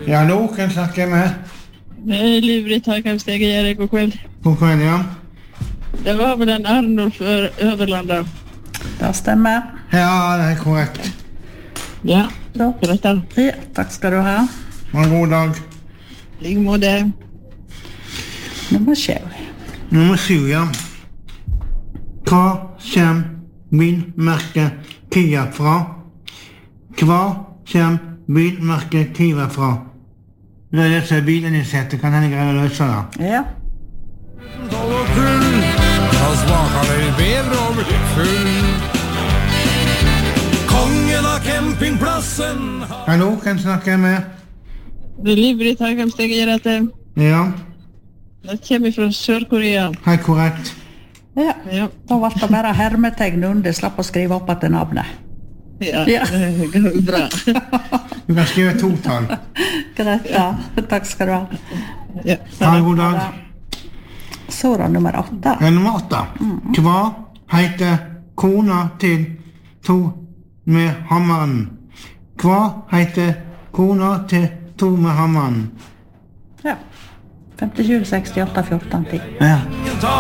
Ja, nå kan jeg snakke med. Det Liv-Britt Harkheim-Stege Gjerde, god kveld. God kveld, ja. Det var vel en Arnulf Øverland da? Det stemmer. Ja, det er korrekt. Ja, greit da. Ja, takk skal du ha. Ha en god dag. Like måte. Nummer 7. Nummer 7, ja. Hva kommer bilmerket Kia fra? Hva kommer bilmerket Kia fra? Det er det som er bilen i setet, kan henne greie å løse det? Ja. Da smaker det bedre å bli full. Kongen av campingplassen. Hallo, kan jeg snakke med? Det Liv-Britt Harkheim-Stege Gjerde. Ja, Det kommer fra Sør-Korea. helt korrekt. Ja. Ja, Da ble det bare hermetegn under, slapp å skrive opp etter navnet. ja, Ja. det går bra. Du kan skrive 2-tall. Greit, ja. Takk skal du ha. Ja. Ha en god dag. Så da nummer 8. Ja, nummer 8. Hva heter kona til to med hammeren? Hva heter kona til to med hammeren? Ja. 57, 68, 14, 10. Ja.